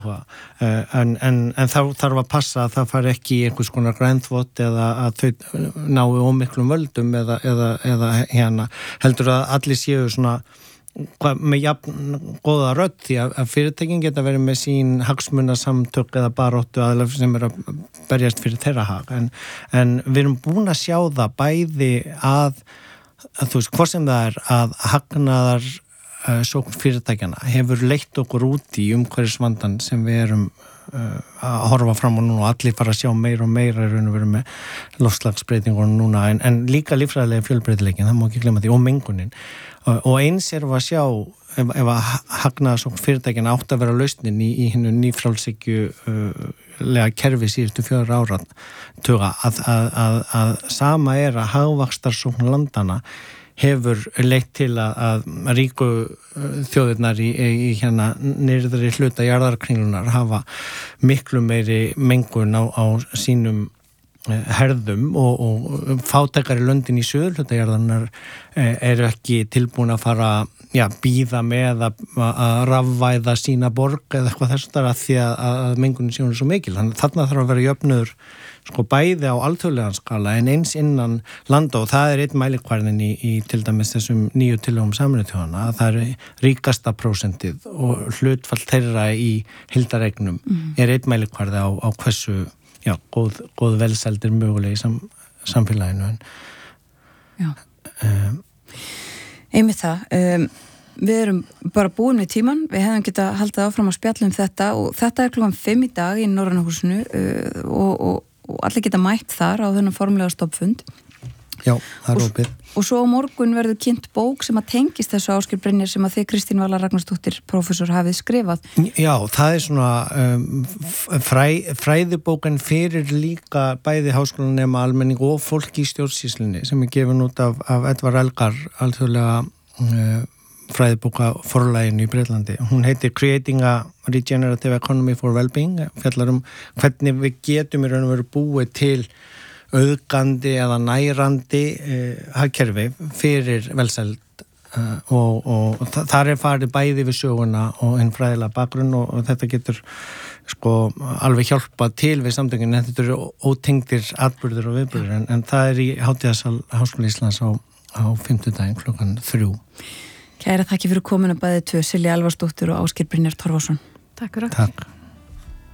en þá þarf að passa að það fari ekki í einhvers konar grænþvott eða að þau nái ómiklum völdum eða hérna heldur að allir séu svona með jafn góða rödd því að fyrirtækin geta verið með sín hagsmunasamtök eða baróttu aðeins sem að berjast fyrir þeirra hag en við erum búin að sjá það bæði að þú veist hvað sem það að hagnaðar sókn fyrirtækjana hefur leitt okkur út í umhverfisvandan sem við erum að horfa fram á núna og allir fara að sjá meira og meira í raun og veru með loftslagsbreytingunum núna en líka líffræðilega fjölbreytileikin, það má ekki glemma því og mengunin og eins erum við að sjá ef að hagnaðarsókn fyrirtækjana átt að vera lausnin í hinnu nýfrjálshyggjulega kerfi síðustu 4 áratuga að sama að hagvaxtarsókn landana hefur leitt til að ríku þjóðirnar í hérna nyrðri hluta jarðarkringlunar hafa miklu meiri mengun á sínum herðum og fátækari löndin í söðurhluta jarðarnar eru ekki tilbúin að fara bíða með að rafvæða sína borg eða eitthvað þess að því að mengunin sé hún svo mikil. Þannig þarna þarf að vera jöfnuður sko bæði á alþjóðlegan skala en eins innan landa og það einn mælikvarðin í til dæmis þessum 9 tillögum Sameinuðu þjóðanna að það ríkasta prósentið og hlutfall þeirra í heildaregnum einn mælikvarði á hversu góð velsældir möguleg í samfélaginu. Einmitt það. Við erum bara búin við tíman, við hefum getað haldið áfram að spjalla þetta og þetta 5 í dag í Norræna húsinu og allir geta mætt þar á þennan formulega stoppfund. Já, það opið. Og svo á morgun verður kynnt bók sem að tengist þessu Ásgeir Brynjar sem að þið Kristín Vala Ragnarsdóttir prófessor hafið skrifað. Já, það svona fræðibókan fyrir líka bæði háskólanema almenning og fólk í stjórnsýslunni sem gefin út af Edvard Elgar alþjóðlega fræðibóka forlaginu í Breitlandi. Hún heitir Creating a Regenerative Economy for Wellbeing, fjallar hvernig við getum í raun og veru búið til auðgandi eða nærandi hagkerfi fyrir velsæld og þar farið bæði við söguna og hinn fræðilega bakgrunn og þetta getur sko alveg hjálpað til við samtökin en þetta eru ótengdir atburður og viðburður en það í hátíðasal Háskóla Íslands á 50 klukkan 3. Kæra þakki fyrir komuna bæði tvö Silja Alvarsdóttir og Ásgeir Brynjar Torfason. Takk fyrir. Takk.